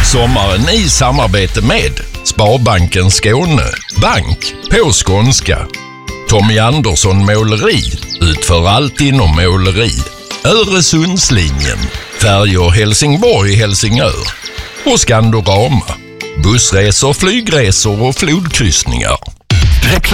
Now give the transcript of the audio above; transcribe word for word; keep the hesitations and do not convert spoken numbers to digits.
Sommaren i samarbete med Sparbanken Skåne, bank på skånska. Tommy Andersson Måleri utför allt inom måleri. Öresundslinjen, färjor Helsingborg-Helsingör och Skandorama, bussresor, flygresor och flodkryssningar.